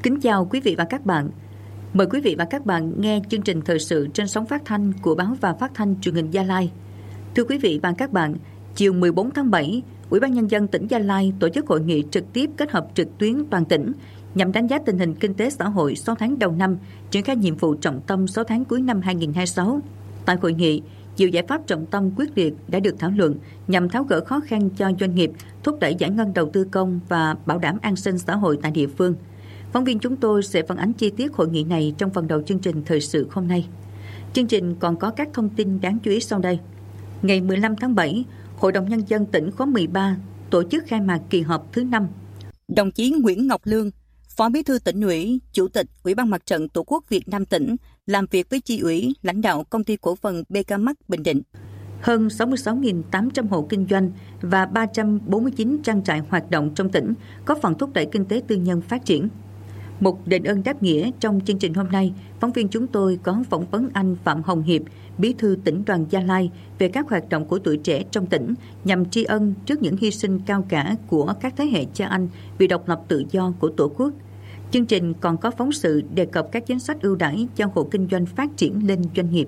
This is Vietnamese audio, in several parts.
Kính chào quý vị và các bạn. Mời quý vị và các bạn nghe chương trình thời sự trên sóng phát thanh của Báo và Phát thanh Truyền hình Gia Lai. Thưa quý vị và các bạn, chiều 14 tháng 7, Ủy ban Nhân dân tỉnh Gia Lai tổ chức hội nghị trực tiếp kết hợp trực tuyến toàn tỉnh nhằm đánh giá tình hình kinh tế xã hội 6 tháng đầu năm, triển khai nhiệm vụ trọng tâm 6 tháng cuối năm 2026. Tại hội nghị, nhiều giải pháp trọng tâm quyết liệt đã được thảo luận nhằm tháo gỡ khó khăn cho doanh nghiệp, thúc đẩy giải ngân đầu tư công và bảo đảm an sinh xã hội tại địa phương. Phóng viên chúng tôi sẽ phản ánh chi tiết hội nghị này trong phần đầu chương trình thời sự hôm nay. Chương trình còn có các thông tin đáng chú ý sau đây. Ngày 15 tháng 7, Hội đồng Nhân dân tỉnh khóa 13 tổ chức khai mạc kỳ họp thứ 5. Đồng chí Nguyễn Ngọc Lương, Phó Bí thư Tỉnh ủy, Chủ tịch Ủy ban Mặt trận Tổ quốc Việt Nam tỉnh, làm việc với chi ủy, lãnh đạo Công ty Cổ phần BKMX Bình Định. Hơn 66.800 hộ kinh doanh và 349 trang trại hoạt động trong tỉnh có phần thúc đẩy kinh tế tư nhân phát triển. Một đền ơn đáp nghĩa trong chương trình hôm nay, phóng viên chúng tôi có phỏng vấn anh Phạm Hồng Hiệp, Bí thư Tỉnh đoàn Gia Lai về các hoạt động của tuổi trẻ trong tỉnh nhằm tri ân trước những hy sinh cao cả của các thế hệ cha anh vì độc lập tự do của Tổ quốc. Chương trình còn có phóng sự đề cập các chính sách ưu đãi cho hộ kinh doanh phát triển lên doanh nghiệp.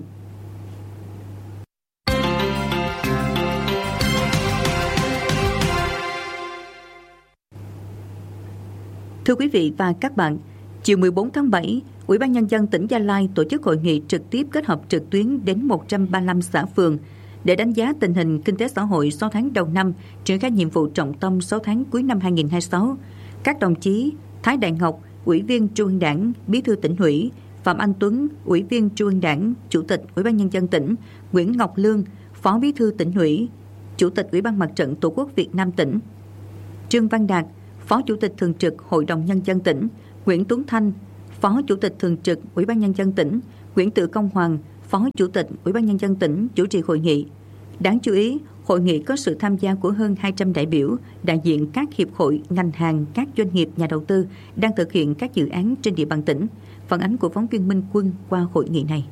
Thưa quý vị và các bạn, chiều 14 tháng 7, Ủy ban Nhân dân tỉnh Gia Lai tổ chức hội nghị trực tiếp kết hợp trực tuyến đến 135 xã phường để đánh giá tình hình kinh tế xã hội 6 tháng đầu năm, triển khai nhiệm vụ trọng tâm 6 tháng cuối năm 2026. Các đồng chí Thái Đại Ngọc, Ủy viên Trung ương Đảng, Bí thư Tỉnh ủy, Phạm Anh Tuấn, Ủy viên Trung ương Đảng, Chủ tịch Ủy ban Nhân dân tỉnh, Nguyễn Ngọc Lương, Phó Bí thư Tỉnh ủy, Chủ tịch Ủy ban Mặt trận Tổ quốc Việt Nam tỉnh, Trương Văn Đạt, Phó Chủ tịch Thường trực Hội đồng Nhân dân tỉnh, Nguyễn Tuấn Thanh, Phó Chủ tịch Thường trực Ủy ban Nhân dân tỉnh, Nguyễn Tự Công Hoàng, Phó Chủ tịch Ủy ban Nhân dân tỉnh chủ trì hội nghị. Đáng chú ý, hội nghị có sự tham gia của hơn 200 đại biểu, đại diện các hiệp hội, ngành hàng, các doanh nghiệp, nhà đầu tư đang thực hiện các dự án trên địa bàn tỉnh. Phản ánh của phóng viên Minh Quân qua hội nghị này.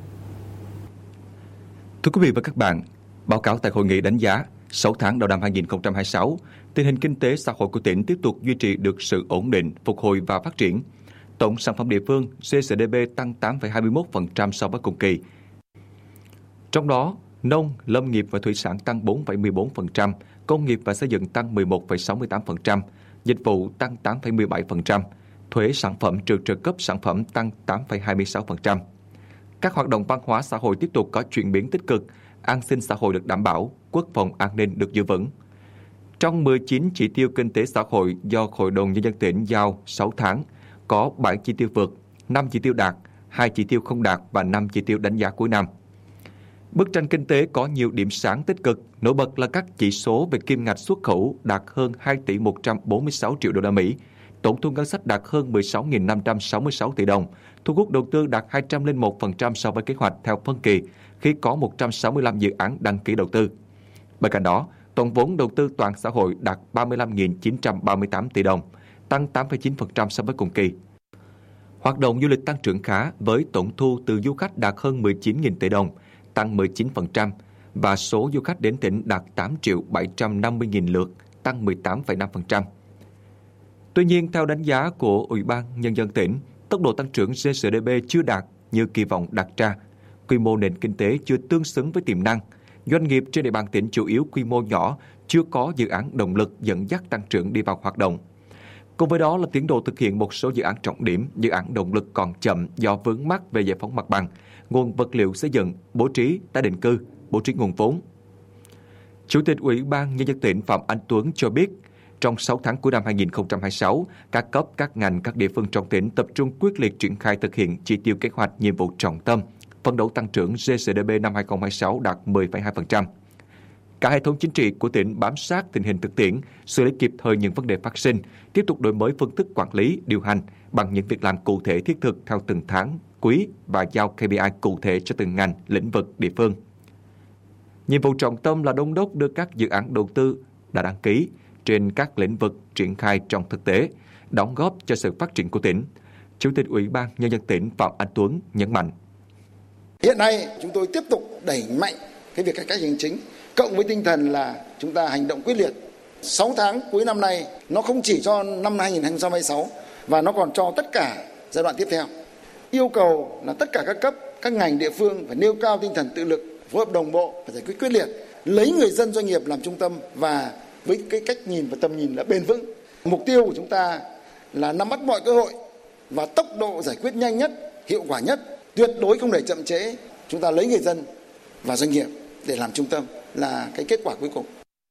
Thưa quý vị và các bạn, báo cáo tại hội nghị đánh giá 6 tháng đầu năm 2026, tình hình kinh tế xã hội của tỉnh tiếp tục duy trì được sự ổn định, phục hồi và phát triển. Tổng sản phẩm địa phương GDP tăng 8,21% so với cùng kỳ. Trong đó, nông, lâm nghiệp và thủy sản tăng 4,14%, công nghiệp và xây dựng tăng 11,68%, dịch vụ tăng 8,17%, thuế sản phẩm trừ trợ cấp sản phẩm tăng 8,26%. Các hoạt động văn hóa xã hội tiếp tục có chuyển biến tích cực, an sinh xã hội được đảm bảo, quốc phòng an ninh được giữ vững. Trong 19 chỉ tiêu kinh tế xã hội do Hội đồng Nhân dân tỉnh giao 6 tháng, có 7 chỉ tiêu vượt, 5 chỉ tiêu đạt, 2 chỉ tiêu không đạt và 5 chỉ tiêu đánh giá cuối năm. Bức tranh kinh tế có nhiều điểm sáng tích cực, nổi bật là các chỉ số về kim ngạch xuất khẩu đạt hơn 2 tỷ 146 triệu đô la Mỹ, tổng thu ngân sách đạt hơn 16.566 tỷ đồng, thu hút đầu tư đạt 201% so với kế hoạch theo phân kỳ, khi có 165 dự án đăng ký đầu tư. Bên cạnh đó, tổng vốn đầu tư toàn xã hội đạt 35.938 tỷ đồng, tăng 8,9% so với cùng kỳ. Hoạt động du lịch tăng trưởng khá với tổng thu từ du khách đạt hơn 19.000 tỷ đồng, tăng 19%, và số du khách đến tỉnh đạt 8.750.000 lượt, tăng 18,5%. Tuy nhiên, theo đánh giá của Ủy ban Nhân dân tỉnh, tốc độ tăng trưởng GDP chưa đạt như kỳ vọng đặt ra, quy mô nền kinh tế chưa tương xứng với tiềm năng, doanh nghiệp trên địa bàn tỉnh chủ yếu quy mô nhỏ, chưa có dự án động lực dẫn dắt tăng trưởng đi vào hoạt động. Cùng với đó là tiến độ thực hiện một số dự án trọng điểm, dự án động lực còn chậm do vướng mắc về giải phóng mặt bằng, nguồn vật liệu xây dựng, bố trí tái định cư, bố trí nguồn vốn. Chủ tịch Ủy ban Nhân dân tỉnh Phạm Anh Tuấn cho biết, trong 6 tháng cuối năm 2026, các cấp, các ngành, các địa phương trong tỉnh tập trung quyết liệt triển khai thực hiện chỉ tiêu kế hoạch nhiệm vụ trọng tâm, phấn đấu tăng trưởng GDP năm 2026 đạt 10,2%. Cả hệ thống chính trị của tỉnh bám sát tình hình thực tiễn, xử lý kịp thời những vấn đề phát sinh, tiếp tục đổi mới phương thức quản lý, điều hành bằng những việc làm cụ thể thiết thực theo từng tháng, quý và giao KPI cụ thể cho từng ngành, lĩnh vực, địa phương. Nhiệm vụ trọng tâm là đôn đốc đưa các dự án đầu tư đã đăng ký trên các lĩnh vực triển khai trong thực tế, đóng góp cho sự phát triển của tỉnh. Chủ tịch Ủy ban Nhân dân tỉnh Phạm Anh Tuấn nhấn mạnh. Hiện nay chúng tôi tiếp tục đẩy mạnh cái việc cải cách hành chính, cộng với tinh thần là chúng ta hành động quyết liệt. 6 tháng cuối năm nay nó không chỉ cho năm 2026 và nó còn cho tất cả giai đoạn tiếp theo. Yêu cầu là tất cả các cấp, các ngành địa phương phải nêu cao tinh thần tự lực, phối hợp đồng bộ và giải quyết quyết liệt, lấy người dân doanh nghiệp làm trung tâm và với cái cách nhìn và tầm nhìn là bền vững. Mục tiêu của chúng ta là nắm bắt mọi cơ hội và tốc độ giải quyết nhanh nhất, hiệu quả nhất, tuyệt đối không để chậm trễ. Chúng ta lấy người dân và doanh nghiệp để làm trung tâm là cái kết quả cuối cùng.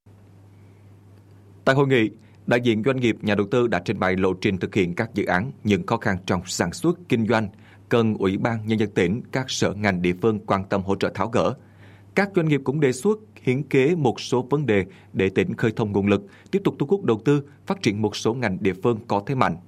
Tại hội nghị, đại diện doanh nghiệp, nhà đầu tư đã trình bày lộ trình thực hiện các dự án, những khó khăn trong sản xuất, kinh doanh, cần Ủy ban Nhân dân tỉnh, các sở ngành địa phương quan tâm hỗ trợ tháo gỡ. Các doanh nghiệp cũng đề xuất hiến kế một số vấn đề để tỉnh khơi thông nguồn lực, tiếp tục thu hút đầu tư, phát triển một số ngành địa phương có thế mạnh.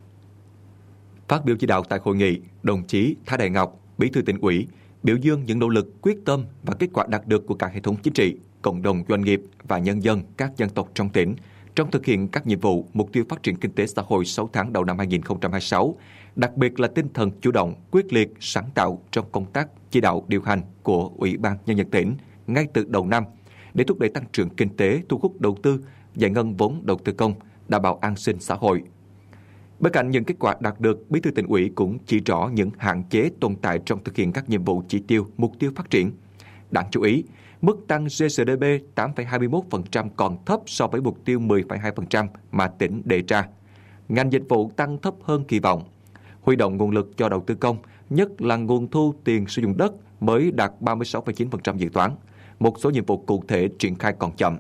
Phát biểu chỉ đạo tại hội nghị, đồng chí Thái Đại Ngọc, Bí thư Tỉnh ủy, biểu dương những nỗ lực, quyết tâm và kết quả đạt được của cả hệ thống chính trị, cộng đồng doanh nghiệp và nhân dân các dân tộc trong tỉnh trong thực hiện các nhiệm vụ, mục tiêu phát triển kinh tế xã hội 6 tháng đầu năm 2026, đặc biệt là tinh thần chủ động, quyết liệt, sáng tạo trong công tác chỉ đạo điều hành của Ủy ban Nhân dân tỉnh ngay từ đầu năm để thúc đẩy tăng trưởng kinh tế, thu hút đầu tư, giải ngân vốn đầu tư công, đảm bảo an sinh xã hội. Bên cạnh những kết quả đạt được, Bí thư Tỉnh ủy cũng chỉ rõ những hạn chế tồn tại trong thực hiện các nhiệm vụ chỉ tiêu, mục tiêu phát triển. Đáng chú ý, mức tăng GDP 8,21% còn thấp so với mục tiêu 10,2% mà tỉnh đề ra. Ngành dịch vụ tăng thấp hơn kỳ vọng. Huy động nguồn lực cho đầu tư công, nhất là nguồn thu tiền sử dụng đất mới đạt 36,9% dự toán. Một số nhiệm vụ cụ thể triển khai còn chậm.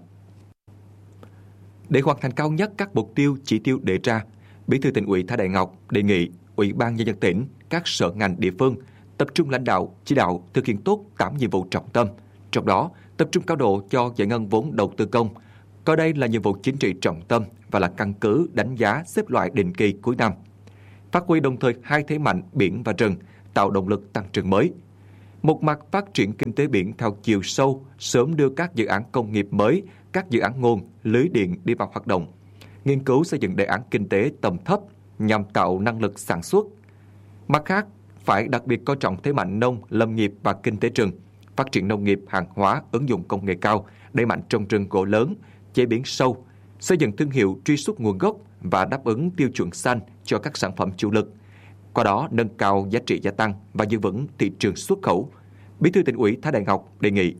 Để hoàn thành cao nhất các mục tiêu, chỉ tiêu đề ra, Bí thư Tỉnh ủy Thái Đại Ngọc đề nghị Ủy ban Nhân dân tỉnh, các sở ngành địa phương tập trung lãnh đạo, chỉ đạo thực hiện tốt 8 nhiệm vụ trọng tâm. Trong đó, tập trung cao độ cho giải ngân vốn đầu tư công, coi đây là nhiệm vụ chính trị trọng tâm và là căn cứ đánh giá xếp loại định kỳ cuối năm. Phát huy đồng thời hai thế mạnh biển và rừng, tạo động lực tăng trưởng mới. Một mặt phát triển kinh tế biển theo chiều sâu, sớm đưa các dự án công nghiệp mới, các dự án nguồn, lưới điện đi vào hoạt động. Nghiên cứu xây dựng đề án kinh tế tầm thấp nhằm tạo năng lực sản xuất. Mặt khác, phải đặc biệt coi trọng thế mạnh nông, lâm nghiệp và kinh tế rừng, phát triển nông nghiệp, hàng hóa, ứng dụng công nghệ cao, đẩy mạnh trồng rừng gỗ lớn, chế biến sâu, xây dựng thương hiệu, truy xuất nguồn gốc và đáp ứng tiêu chuẩn xanh cho các sản phẩm chủ lực. Qua đó nâng cao giá trị gia tăng và giữ vững thị trường xuất khẩu. Bí thư Tỉnh ủy Thái Đại Ngọc đề nghị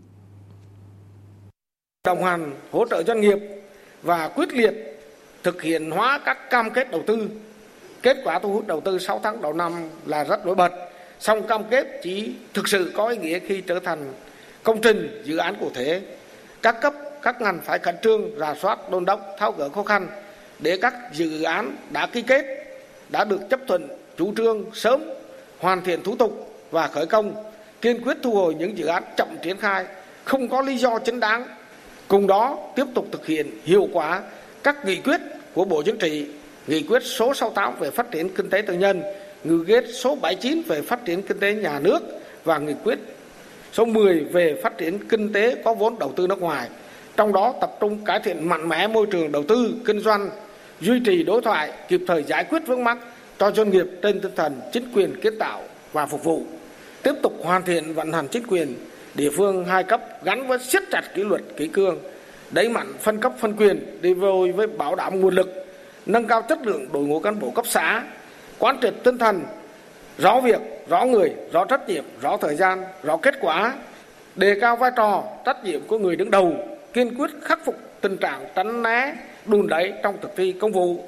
đồng hành hỗ trợ doanh nghiệp và quyết liệt thực hiện hóa các cam kết đầu tư. Kết quả thu hút đầu tư 6 tháng đầu năm là rất nổi bật, song cam kết chỉ thực sự có ý nghĩa khi trở thành công trình, dự án cụ thể. Các cấp, các ngành phải khẩn trương rà soát, đôn đốc, tháo gỡ khó khăn để các dự án đã ký kết, đã được chấp thuận chủ trương sớm hoàn thiện thủ tục và khởi công, kiên quyết thu hồi những dự án chậm triển khai, không có lý do chính đáng. Cùng đó tiếp tục thực hiện hiệu quả các nghị quyết của Bộ Chính trị, nghị quyết số 68 về phát triển kinh tế tư nhân, nghị quyết số 79 về phát triển kinh tế nhà nước và nghị quyết số 10 về phát triển kinh tế có vốn đầu tư nước ngoài. Trong đó tập trung cải thiện mạnh mẽ môi trường đầu tư, kinh doanh, duy trì đối thoại, kịp thời giải quyết vướng mắc cho doanh nghiệp trên tinh thần chính quyền kiến tạo và phục vụ. Tiếp tục hoàn thiện vận hành chính quyền địa phương hai cấp gắn với siết chặt kỷ luật kỷ cương, đẩy mạnh phân cấp phân quyền đi với bảo đảm nguồn lực, nâng cao chất lượng đội ngũ cán bộ cấp xã, quán triệt tinh thần rõ việc, rõ người, rõ trách nhiệm, rõ thời gian, rõ kết quả, đề cao vai trò trách nhiệm của người đứng đầu, kiên quyết khắc phục tình trạng tránh né, đùn đẩy trong thực thi công vụ.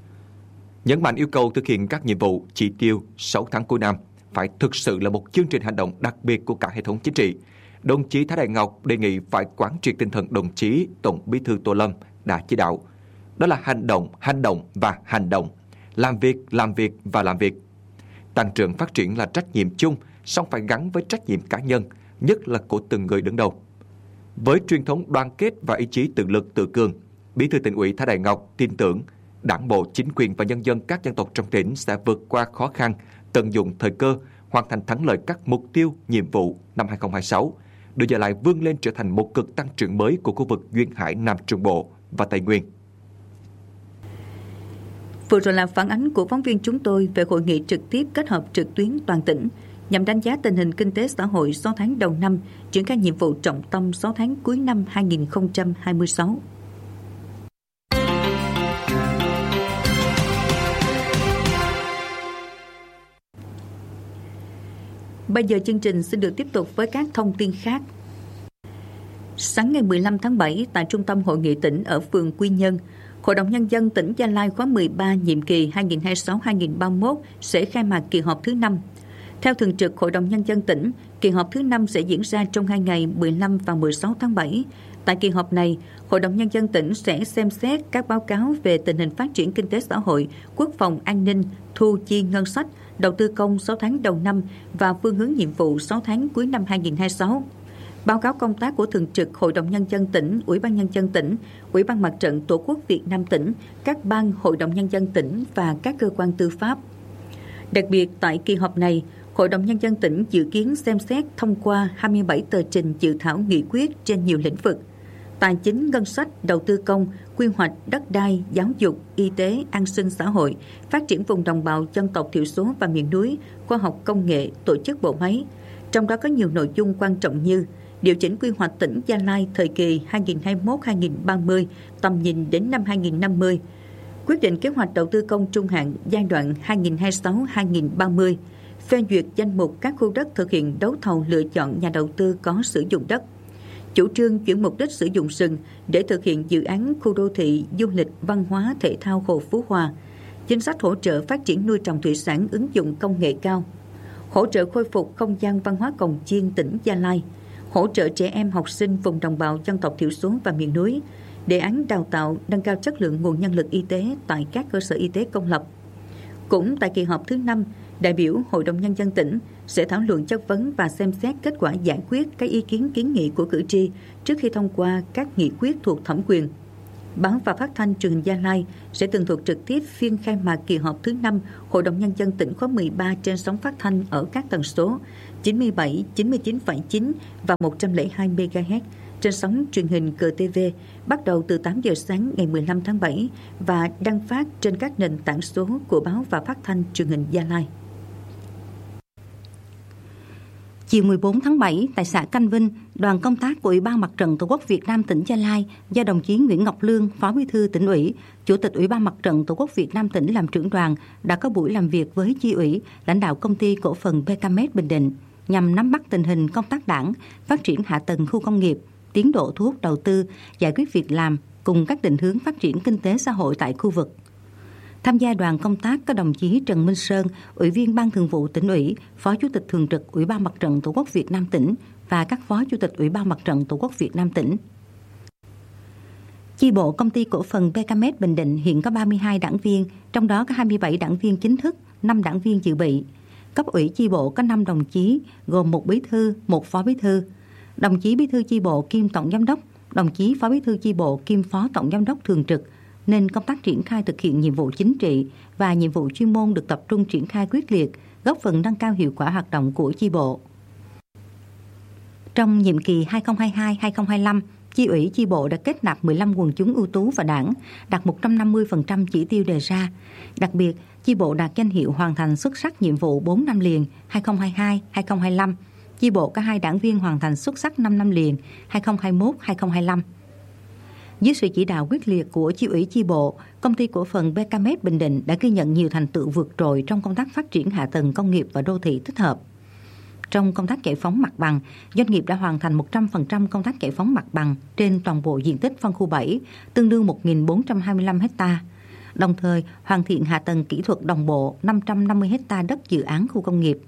Nhấn mạnh yêu cầu thực hiện các nhiệm vụ, chỉ tiêu 6 tháng cuối năm phải thực sự là một chương trình hành động đặc biệt của cả hệ thống chính trị. Đồng chí Thái Đại Ngọc đề nghị phải quán triệt tinh thần đồng chí Tổng Bí thư Tô Lâm đã chỉ đạo. Đó là hành động và hành động, làm việc và làm việc. Tăng trưởng phát triển là trách nhiệm chung, song phải gắn với trách nhiệm cá nhân, nhất là của từng người đứng đầu. Với truyền thống đoàn kết và ý chí tự lực tự cường, Bí thư Tỉnh ủy Thái Đại Ngọc tin tưởng Đảng bộ, chính quyền và nhân dân các dân tộc trong tỉnh sẽ vượt qua khó khăn, tận dụng thời cơ, hoàn thành thắng lợi các mục tiêu, nhiệm vụ năm 2026, đưa Gia Lai vươn lên trở thành một cực tăng trưởng mới của khu vực duyên hải Nam Trung Bộ và Tây Nguyên. Vừa rồi là phản ánh của phóng viên chúng tôi về hội nghị trực tiếp kết hợp trực tuyến toàn tỉnh nhằm đánh giá tình hình kinh tế xã hội 6 tháng đầu năm, triển khai nhiệm vụ trọng tâm 6 tháng cuối năm 2026. Bây giờ chương trình xin được tiếp tục với các thông tin khác. Sáng ngày 15 tháng 7 tại Trung tâm Hội nghị tỉnh ở phường Quy Nhơn, Hội đồng Nhân dân tỉnh Gia Lai khóa 13 nhiệm kỳ 2026-2031 sẽ khai mạc kỳ họp thứ 5. Theo Thường trực Hội đồng Nhân dân tỉnh, kỳ họp thứ 5 sẽ diễn ra trong 2 ngày 15 và 16 tháng 7. Tại kỳ họp này, Hội đồng Nhân dân tỉnh sẽ xem xét các báo cáo về tình hình phát triển kinh tế xã hội, quốc phòng an ninh, thu chi ngân sách, đầu tư công 6 tháng đầu năm và phương hướng nhiệm vụ 6 tháng cuối năm 2026. Báo cáo công tác của Thường trực Hội đồng Nhân dân tỉnh, Ủy ban Nhân dân tỉnh, Ủy ban Mặt trận Tổ quốc Việt Nam tỉnh, các ban Hội đồng Nhân dân tỉnh và các cơ quan tư pháp. Đặc biệt tại kỳ họp này, Hội đồng Nhân dân tỉnh dự kiến xem xét thông qua 27 tờ trình dự thảo nghị quyết trên nhiều lĩnh vực: tài chính, ngân sách, đầu tư công, quy hoạch, đất đai, giáo dục, y tế, an sinh xã hội, phát triển vùng đồng bào dân tộc thiểu số và miền núi, khoa học công nghệ, tổ chức bộ máy. Trong đó có nhiều nội dung quan trọng như điều chỉnh quy hoạch tỉnh Gia Lai thời kỳ 2021-2030, tầm nhìn đến năm 2050, quyết định kế hoạch đầu tư công trung hạn giai đoạn 2026-2030, phê duyệt danh mục các khu đất thực hiện đấu thầu lựa chọn nhà đầu tư có sử dụng đất, chủ trương chuyển mục đích sử dụng rừng để thực hiện dự án khu đô thị du lịch văn hóa thể thao Hồ Phú Hòa, chính sách hỗ trợ phát triển nuôi trồng thủy sản ứng dụng công nghệ cao, hỗ trợ khôi phục không gian văn hóa Cồng Chiên tỉnh Gia Lai, hỗ trợ trẻ em học sinh vùng đồng bào dân tộc thiểu số và miền núi, đề án đào tạo nâng cao chất lượng nguồn nhân lực y tế tại các cơ sở y tế công lập. Cũng tại kỳ họp thứ 5, đại biểu Hội đồng Nhân dân tỉnh sẽ thảo luận chất vấn và xem xét kết quả giải quyết các ý kiến kiến nghị của cử tri trước khi thông qua các nghị quyết thuộc thẩm quyền. Báo và Phát thanh Truyền hình Gia Lai sẽ tường thuật trực tiếp phiên khai mạc kỳ họp thứ 5 Hội đồng Nhân dân tỉnh khóa 13 trên sóng phát thanh ở các tần số 97, 99,9 và 102 MHz trên sóng truyền hình CTV bắt đầu từ 8 giờ sáng ngày 15 tháng 7 và đăng phát trên các nền tảng số của Báo và Phát thanh Truyền hình Gia Lai. Chiều 14 tháng 7, tại xã Canh Vinh, đoàn công tác của Ủy ban Mặt trận Tổ quốc Việt Nam tỉnh Gia Lai do đồng chí Nguyễn Ngọc Lương, Phó Bí thư Tỉnh ủy, Chủ tịch Ủy ban Mặt trận Tổ quốc Việt Nam tỉnh làm trưởng đoàn đã có buổi làm việc với chi ủy, lãnh đạo công ty cổ phần BKMS Bình Định nhằm nắm bắt tình hình công tác đảng, phát triển hạ tầng khu công nghiệp, tiến độ thu hút đầu tư, giải quyết việc làm cùng các định hướng phát triển kinh tế xã hội tại khu vực. Tham gia đoàn công tác có đồng chí Trần Minh Sơn, Ủy viên Ban Thường vụ Tỉnh ủy, Phó Chủ tịch Thường trực Ủy ban Mặt trận Tổ quốc Việt Nam tỉnh và các Phó Chủ tịch Ủy ban Mặt trận Tổ quốc Việt Nam tỉnh. Chi bộ công ty cổ phần BKMS Bình Định hiện có 32 đảng viên, trong đó có 27 đảng viên chính thức, 5 đảng viên dự bị. Cấp ủy chi bộ có 5 đồng chí, gồm 1 bí thư, 1 phó bí thư. Đồng chí bí thư chi bộ kiêm tổng giám đốc, đồng chí phó bí thư chi bộ kiêm phó tổng giám đốc thường trực, nên công tác triển khai thực hiện nhiệm vụ chính trị và nhiệm vụ chuyên môn được tập trung triển khai quyết liệt, góp phần nâng cao hiệu quả hoạt động của chi bộ. Trong nhiệm kỳ 2022-2025, chi ủy chi bộ đã kết nạp 15 quần chúng ưu tú vào đảng, đạt 150% chỉ tiêu đề ra. Đặc biệt, chi bộ đạt danh hiệu hoàn thành xuất sắc nhiệm vụ 4 năm liền 2022-2025. Chi bộ có 2 đảng viên hoàn thành xuất sắc 5 năm liền 2021-2025. Dưới sự chỉ đạo quyết liệt của chi ủy chi bộ, công ty cổ phần BKMS Bình Định đã ghi nhận nhiều thành tựu vượt trội trong công tác phát triển hạ tầng công nghiệp và đô thị tích hợp. Trong công tác giải phóng mặt bằng, doanh nghiệp đã hoàn thành 100% công tác giải phóng mặt bằng trên toàn bộ diện tích phân khu 7, tương đương 1.425 ha. Đồng thời, hoàn thiện hạ tầng kỹ thuật đồng bộ 550 ha đất dự án khu công nghiệp.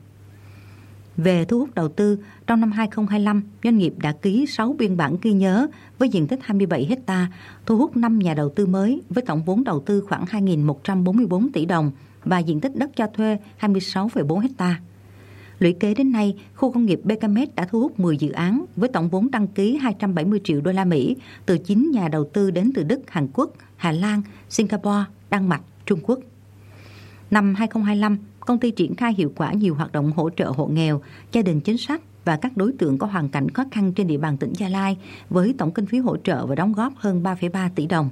Về thu hút đầu tư, trong năm 2025, doanh nghiệp đã ký 6 biên bản ghi nhớ với diện tích 27 ha, thu hút 5 nhà đầu tư mới với tổng vốn đầu tư khoảng 2.144 tỷ đồng và diện tích đất cho thuê 26,4 ha. Lũy kế đến nay, khu công nghiệp BKMS đã thu hút 10 dự án với tổng vốn đăng ký 270 triệu đô la Mỹ từ 9 nhà đầu tư đến từ Đức, Hàn Quốc, Hà Lan, Singapore, Đan Mạch, Trung Quốc. Năm 2025, công ty triển khai hiệu quả nhiều hoạt động hỗ trợ hộ nghèo, gia đình chính sách và các đối tượng có hoàn cảnh khó khăn trên địa bàn tỉnh Gia Lai với tổng kinh phí hỗ trợ và đóng góp hơn 3,3 tỷ đồng.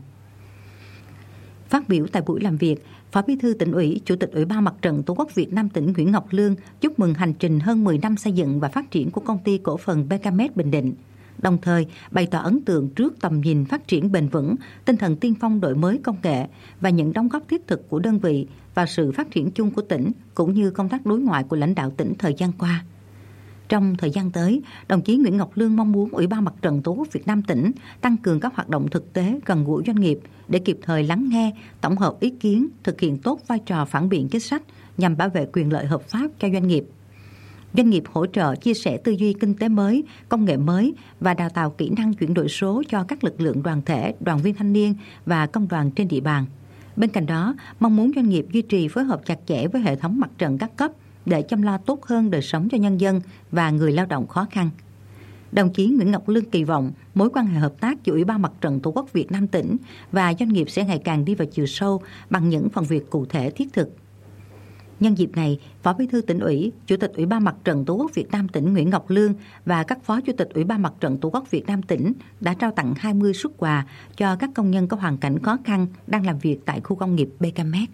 Phát biểu tại buổi làm việc, Phó Bí thư Tỉnh ủy, Chủ tịch Ủy ban Mặt trận Tổ quốc Việt Nam tỉnh Nguyễn Ngọc Lương chúc mừng hành trình hơn 10 năm xây dựng và phát triển của công ty cổ phần BKMS Bình Định, đồng thời bày tỏ ấn tượng trước tầm nhìn phát triển bền vững, tinh thần tiên phong đổi mới công nghệ và những đóng góp thiết thực của đơn vị vào sự phát triển chung của tỉnh cũng như công tác đối ngoại của lãnh đạo tỉnh thời gian qua. Trong thời gian tới, đồng chí Nguyễn Ngọc Lương mong muốn Ủy ban Mặt trận Tổ quốc Việt Nam tỉnh tăng cường các hoạt động thực tế gần gũi doanh nghiệp để kịp thời lắng nghe, tổng hợp ý kiến, thực hiện tốt vai trò phản biện chính sách nhằm bảo vệ quyền lợi hợp pháp cho doanh nghiệp. Doanh nghiệp hỗ trợ chia sẻ tư duy kinh tế mới, công nghệ mới và đào tạo kỹ năng chuyển đổi số cho các lực lượng đoàn thể, đoàn viên thanh niên và công đoàn trên địa bàn. Bên cạnh đó, mong muốn doanh nghiệp duy trì phối hợp chặt chẽ với hệ thống mặt trận các cấp để chăm lo tốt hơn đời sống cho nhân dân và người lao động khó khăn. Đồng chí Nguyễn Ngọc Lương kỳ vọng mối quan hệ hợp tác giữa Ủy ban Mặt trận Tổ quốc Việt Nam tỉnh và doanh nghiệp sẽ ngày càng đi vào chiều sâu bằng những phần việc cụ thể thiết thực. Nhân dịp này, Phó Bí thư Tỉnh ủy, Chủ tịch Ủy ban Mặt trận Tổ quốc Việt Nam tỉnh Nguyễn Ngọc Lương và các Phó Chủ tịch Ủy ban Mặt trận Tổ quốc Việt Nam tỉnh đã trao tặng 20 suất quà cho các công nhân có hoàn cảnh khó khăn đang làm việc tại khu công nghiệp BKMX.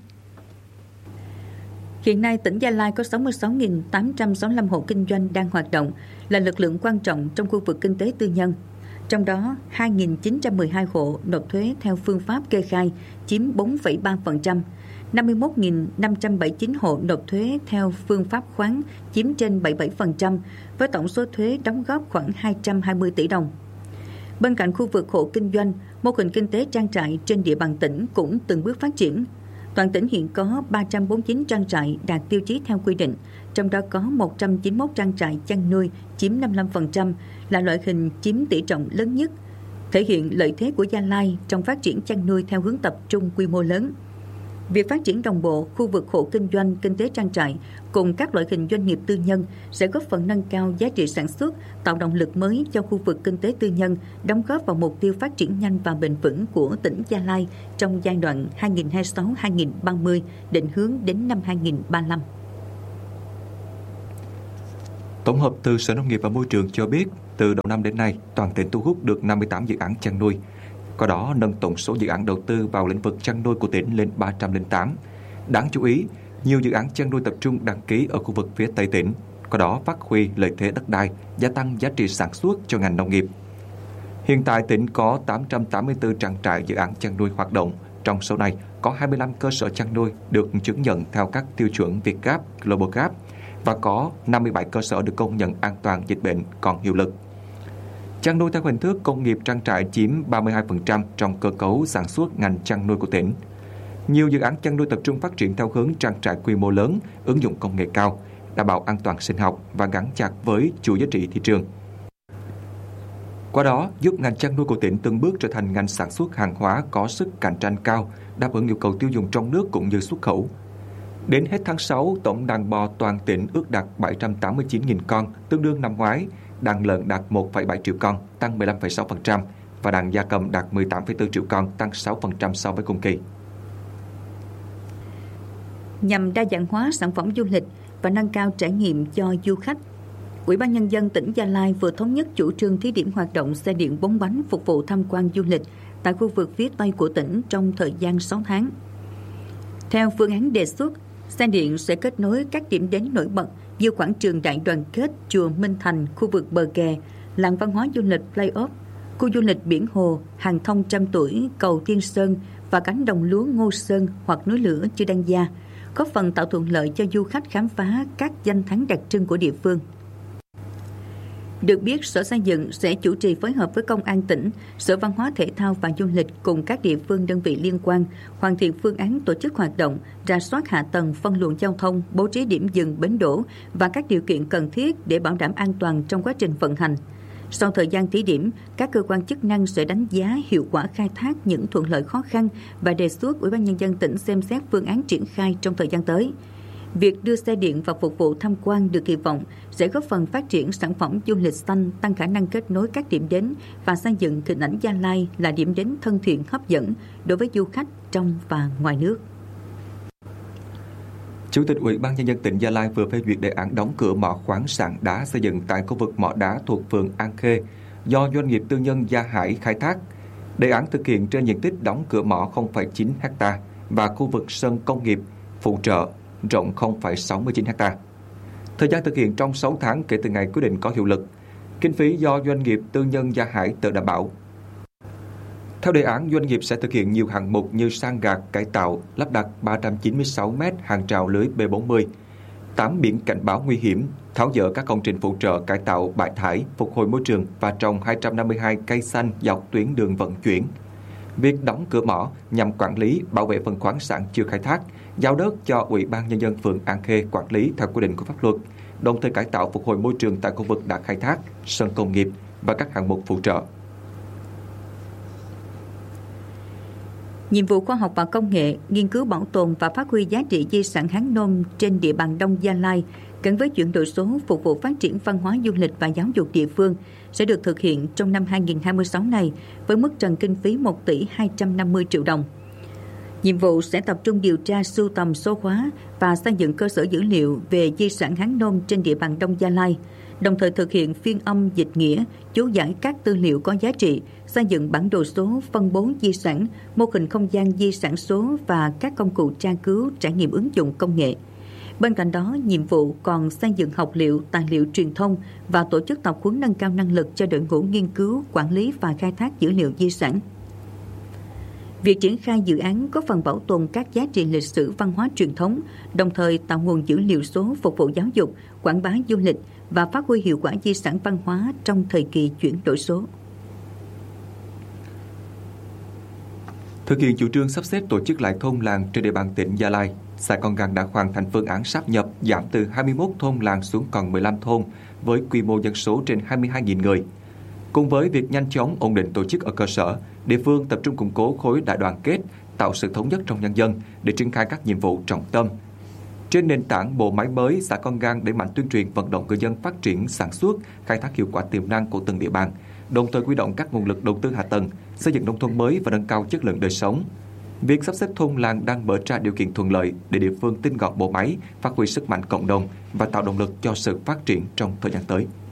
Hiện nay, tỉnh Gia Lai có 66.865 hộ kinh doanh đang hoạt động, là lực lượng quan trọng trong khu vực kinh tế tư nhân. Trong đó, 2.912 hộ nộp thuế theo phương pháp kê khai, chiếm 4,3%. 51.579 hộ nộp thuế theo phương pháp khoán, chiếm trên 77%, với tổng số thuế đóng góp khoảng 220 tỷ đồng. Bên cạnh khu vực hộ kinh doanh, mô hình kinh tế trang trại trên địa bàn tỉnh cũng từng bước phát triển. Toàn tỉnh hiện có 349 trang trại đạt tiêu chí theo quy định, trong đó có 191 trang trại chăn nuôi chiếm 55%, là loại hình chiếm tỷ trọng lớn nhất, thể hiện lợi thế của Gia Lai trong phát triển chăn nuôi theo hướng tập trung quy mô lớn. Việc phát triển đồng bộ khu vực hộ kinh doanh, kinh tế trang trại cùng các loại hình doanh nghiệp tư nhân sẽ góp phần nâng cao giá trị sản xuất, tạo động lực mới cho khu vực kinh tế tư nhân, đóng góp vào mục tiêu phát triển nhanh và bền vững của tỉnh Gia Lai trong giai đoạn 2026-2030, định hướng đến năm 2035. Tổng hợp từ Sở Nông nghiệp và Môi trường cho biết, từ đầu năm đến nay, toàn tỉnh thu hút được 58 dự án chăn nuôi. Có đó nâng tổng số dự án đầu tư vào lĩnh vực chăn nuôi của tỉnh lên 308. Đáng chú ý, nhiều dự án chăn nuôi tập trung đăng ký ở khu vực phía Tây tỉnh, có đó phát huy lợi thế đất đai, gia tăng giá trị sản xuất cho ngành nông nghiệp. Hiện tại tỉnh có 884 trang trại dự án chăn nuôi hoạt động, trong số này có 25 cơ sở chăn nuôi được chứng nhận theo các tiêu chuẩn Việt Gap, Global Gap và có 57 cơ sở được công nhận an toàn dịch bệnh còn hiệu lực. Chăn nuôi theo hình thức công nghiệp trang trại chiếm 32% trong cơ cấu sản xuất ngành chăn nuôi của tỉnh. Nhiều dự án chăn nuôi tập trung phát triển theo hướng trang trại quy mô lớn, ứng dụng công nghệ cao, đảm bảo an toàn sinh học và gắn chặt với chuỗi giá trị thị trường. Qua đó, giúp ngành chăn nuôi của tỉnh từng bước trở thành ngành sản xuất hàng hóa có sức cạnh tranh cao, đáp ứng yêu cầu tiêu dùng trong nước cũng như xuất khẩu. Đến hết tháng 6, tổng đàn bò toàn tỉnh ước đạt 789.000 con, tương đương năm ngoái. Đàn lợn đạt 1,7 triệu con, tăng 15,6%, và đàn gia cầm đạt 18,4 triệu con, tăng 6% so với cùng kỳ. Nhằm đa dạng hóa sản phẩm du lịch và nâng cao trải nghiệm cho du khách, Ủy ban Nhân dân tỉnh Gia Lai vừa thống nhất chủ trương thí điểm hoạt động xe điện 4 bánh phục vụ tham quan du lịch tại khu vực phía Tây của tỉnh trong thời gian 6 tháng. Theo phương án đề xuất, xe điện sẽ kết nối các điểm đến nổi bật như quảng trường Đại Đoàn Kết, chùa Minh Thành, khu vực bờ kè, làng văn hóa du lịch Playoff, khu du lịch biển hồ, hàng thông 100 tuổi, cầu Tiên Sơn và cánh đồng lúa Ngô Sơn hoặc núi lửa Chư Đăng Gia, góp phần tạo thuận lợi cho du khách khám phá các danh thắng đặc trưng của địa phương. Được biết, Sở Xây dựng sẽ chủ trì phối hợp với Công an tỉnh, Sở Văn hóa Thể thao và Du lịch cùng các địa phương đơn vị liên quan hoàn thiện phương án tổ chức hoạt động, rà soát hạ tầng, phân luồng giao thông, bố trí điểm dừng, bến đỗ và các điều kiện cần thiết để bảo đảm an toàn trong quá trình vận hành. Sau thời gian thí điểm, các cơ quan chức năng sẽ đánh giá hiệu quả khai thác những thuận lợi khó khăn và đề xuất Ủy ban Nhân dân tỉnh xem xét phương án triển khai trong thời gian tới. Việc đưa xe điện vào phục vụ tham quan được kỳ vọng sẽ góp phần phát triển sản phẩm du lịch xanh, tăng khả năng kết nối các điểm đến và xây dựng hình ảnh Gia Lai là điểm đến thân thiện hấp dẫn đối với du khách trong và ngoài nước. Chủ tịch Ủy ban Nhân dân tỉnh Gia Lai vừa phê duyệt đề án đóng cửa mỏ khoáng sản đá xây dựng tại khu vực mỏ đá thuộc phường An Khê do doanh nghiệp tư nhân Gia Hải khai thác. Đề án thực hiện trên diện tích đóng cửa mỏ 0,9 ha và khu vực sân công nghiệp phụ trợ rộng 0,69 ha. Thời gian thực hiện trong 6 tháng kể từ ngày quyết định có hiệu lực. Kinh phí do doanh nghiệp tư nhân Gia Hải tự đảm bảo. Theo đề án, doanh nghiệp sẽ thực hiện nhiều hạng mục như san gạt, cải tạo, lắp đặt 396 m hàng rào lưới B40, 8 biển cảnh báo nguy hiểm, tháo dỡ các công trình phụ trợ cải tạo bãi thải, phục hồi môi trường và trồng 252 cây xanh dọc tuyến đường vận chuyển. Việc đóng cửa mỏ nhằm quản lý, bảo vệ phần khoáng sản chưa khai thác, giao đất cho Ủy ban Nhân dân phường An Khê quản lý theo quy định của pháp luật, đồng thời cải tạo phục hồi môi trường tại khu vực đã khai thác, sân công nghiệp và các hạng mục phụ trợ. Nhiệm vụ khoa học và công nghệ, nghiên cứu bảo tồn và phát huy giá trị di sản Hán Nôm trên địa bàn Đông Gia Lai gắn với chuyển đổi số phục vụ phát triển văn hóa du lịch và giáo dục địa phương sẽ được thực hiện trong năm 2026 này với mức trần kinh phí 1 tỷ 250 triệu đồng. Nhiệm vụ sẽ tập trung điều tra sưu tầm số hóa và xây dựng cơ sở dữ liệu về di sản Hán Nôm trên địa bàn Đông Gia Lai, đồng thời thực hiện phiên âm dịch nghĩa, chú giải các tư liệu có giá trị, xây dựng bản đồ số, phân bố di sản, mô hình không gian di sản số và các công cụ tra cứu, trải nghiệm ứng dụng công nghệ. Bên cạnh đó, nhiệm vụ còn xây dựng học liệu, tài liệu truyền thông và tổ chức tập huấn nâng cao năng lực cho đội ngũ nghiên cứu, quản lý và khai thác dữ liệu di sản. Việc triển khai dự án có phần bảo tồn các giá trị lịch sử văn hóa truyền thống, đồng thời tạo nguồn dữ liệu số phục vụ giáo dục, quảng bá du lịch và phát huy hiệu quả di sản văn hóa trong thời kỳ chuyển đổi số. Thực hiện chủ trương sắp xếp tổ chức lại thôn làng trên địa bàn tỉnh Gia Lai, xã Con Gang đã hoàn thành phương án sáp nhập giảm từ 21 thôn làng xuống còn 15 thôn với quy mô dân số trên 22.000 người. Cùng với việc nhanh chóng ổn định tổ chức ở cơ sở, địa phương tập trung củng cố khối đại đoàn kết, tạo sự thống nhất trong nhân dân để triển khai các nhiệm vụ trọng tâm. Trên nền tảng bộ máy mới, xã Con Gang đẩy mạnh tuyên truyền vận động người dân phát triển sản xuất, khai thác hiệu quả tiềm năng của từng địa bàn, đồng thời huy động các nguồn lực đầu tư hạ tầng, xây dựng nông thôn mới và nâng cao chất lượng đời sống. Việc sắp xếp thôn làng đang mở ra điều kiện thuận lợi để địa phương tinh gọn bộ máy, phát huy sức mạnh cộng đồng và tạo động lực cho sự phát triển trong thời gian tới.